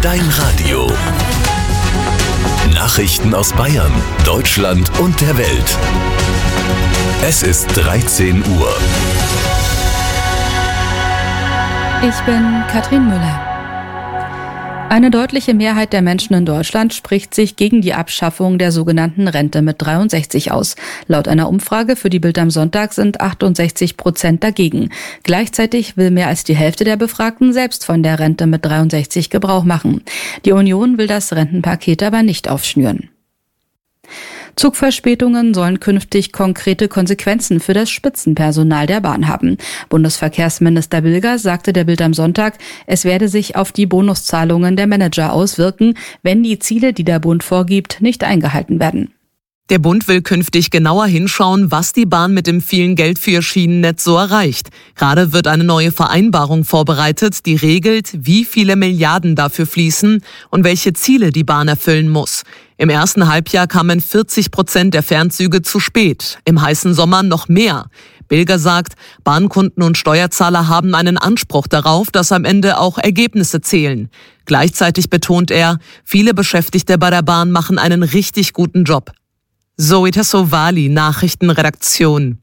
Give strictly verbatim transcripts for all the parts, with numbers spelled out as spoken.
Dein Radio. Nachrichten aus Bayern, Deutschland und der Welt. Es ist dreizehn Uhr. Ich bin Katrin Müller. Eine deutliche Mehrheit der Menschen in Deutschland spricht sich gegen die Abschaffung der sogenannten Rente mit dreiundsechzig aus. Laut einer Umfrage für die Bild am Sonntag sind achtundsechzig Prozent dagegen. Gleichzeitig will mehr als die Hälfte der Befragten selbst von der Rente mit dreiundsechzig Gebrauch machen. Die Union will das Rentenpaket aber nicht aufschnüren. Zugverspätungen sollen künftig konkrete Konsequenzen für das Spitzenpersonal der Bahn haben. Bundesverkehrsminister Bilger sagte der Bild am Sonntag, es werde sich auf die Bonuszahlungen der Manager auswirken, wenn die Ziele, die der Bund vorgibt, nicht eingehalten werden. Der Bund will künftig genauer hinschauen, was die Bahn mit dem vielen Geld für ihr Schienennetz so erreicht. Gerade wird eine neue Vereinbarung vorbereitet, die regelt, wie viele Milliarden dafür fließen und welche Ziele die Bahn erfüllen muss. Im ersten Halbjahr kamen vierzig Prozent der Fernzüge zu spät, im heißen Sommer noch mehr. Bilger sagt, Bahnkunden und Steuerzahler haben einen Anspruch darauf, dass am Ende auch Ergebnisse zählen. Gleichzeitig betont er, viele Beschäftigte bei der Bahn machen einen richtig guten Job. Zoe Tassovali, Nachrichtenredaktion.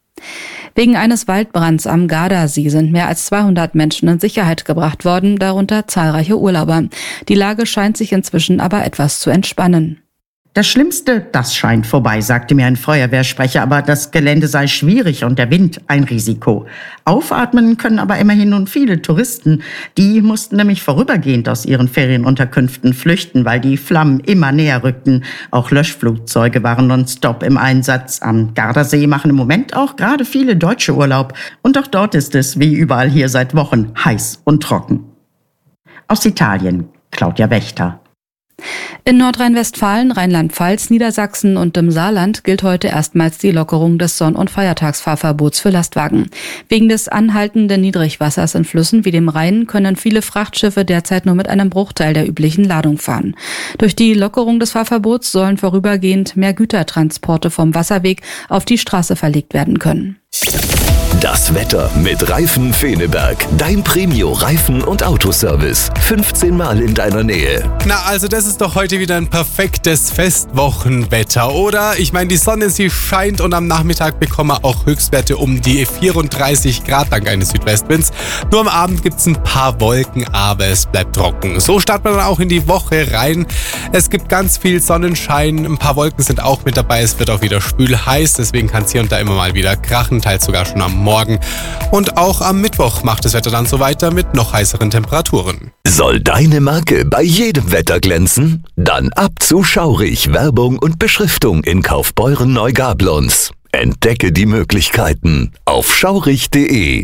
Wegen eines Waldbrands am Gardasee sind mehr als zweihundert Menschen in Sicherheit gebracht worden, darunter zahlreiche Urlauber. Die Lage scheint sich inzwischen aber etwas zu entspannen. Das Schlimmste, das scheint vorbei, sagte mir ein Feuerwehrsprecher, aber das Gelände sei schwierig und der Wind ein Risiko. Aufatmen können aber immerhin nun viele Touristen. Die mussten nämlich vorübergehend aus ihren Ferienunterkünften flüchten, weil die Flammen immer näher rückten. Auch Löschflugzeuge waren nonstop im Einsatz. Am Gardasee machen im Moment auch gerade viele Deutsche Urlaub. Und auch dort ist es, wie überall hier seit Wochen, heiß und trocken. Aus Italien, Claudia Wächter. In Nordrhein-Westfalen, Rheinland-Pfalz, Niedersachsen und im Saarland gilt heute erstmals die Lockerung des Sonn- und Feiertagsfahrverbots für Lastwagen. Wegen des anhaltenden Niedrigwassers in Flüssen wie dem Rhein können viele Frachtschiffe derzeit nur mit einem Bruchteil der üblichen Ladung fahren. Durch die Lockerung des Fahrverbots sollen vorübergehend mehr Gütertransporte vom Wasserweg auf die Straße verlegt werden können. Das Wetter mit Reifen Feneberg. Dein Premio-Reifen- und Autoservice. fünfzehn Mal in deiner Nähe. Na, also das ist doch heute wieder ein perfektes Festwochenwetter, oder? Ich meine, die Sonne, sie scheint und am Nachmittag bekommen wir auch Höchstwerte um die vierunddreißig Grad dank eines Südwestwinds. Nur am Abend gibt's ein paar Wolken, aber es bleibt trocken. So startet man dann auch in die Woche rein. Es gibt ganz viel Sonnenschein, ein paar Wolken sind auch mit dabei. Es wird auch wieder schwül heiß, deswegen kann es hier und da immer mal wieder krachen, teils sogar schon am Morgen. Und auch am Mittwoch macht das Wetter dann so weiter mit noch heißeren Temperaturen. Soll deine Marke bei jedem Wetter glänzen? Dann ab zu Schaurig Werbung und Beschriftung in Kaufbeuren Neugablonz. Entdecke die Möglichkeiten auf schaurig punkt de.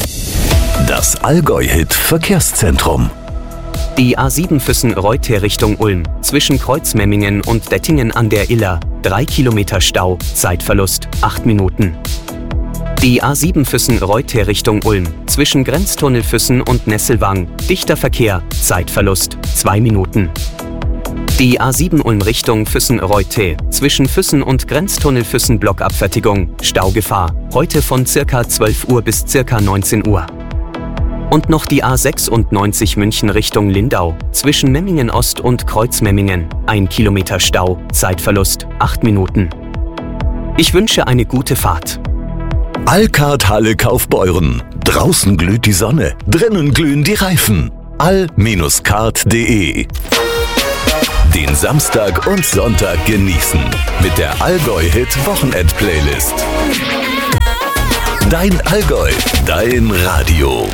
Das Allgäu-Hit Verkehrszentrum. Die A sieben Füssen-Reuter Richtung Ulm, zwischen Kreuzmemmingen und Dettingen an der Iller. Drei Kilometer Stau, Zeitverlust, acht Minuten. Die A sieben Füssen-Reuter Richtung Ulm, zwischen Grenztunnel Füssen und Nesselwang. Dichter Verkehr, Zeitverlust, zwei Minuten. Die A sieben Ulm Richtung Füssen-Reuter, zwischen Füssen und Grenztunnel Füssen Blockabfertigung, Staugefahr. Heute von circa zwölf Uhr bis circa neunzehn Uhr. Und noch die A sechsundneunzig München Richtung Lindau, zwischen Memmingen Ost und Kreuzmemmingen. Ein Kilometer Stau, Zeitverlust, acht Minuten. Ich wünsche eine gute Fahrt. Alcard Halle Kaufbeuren. Draußen glüht die Sonne, drinnen glühen die Reifen. all Bindestrich card punkt de. Den Samstag und Sonntag genießen mit der Allgäu-Hit Wochenend-Playlist. Dein Allgäu, dein Radio.